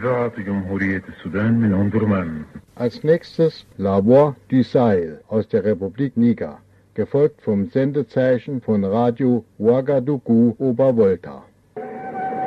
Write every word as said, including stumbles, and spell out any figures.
إذاعة جمهورية السودان من أندرمان. Als nächstes La Voix du Sahel aus der Republik Niger, gefolgt vom Sendezeichen von Radio Ouagadougou Obervolta.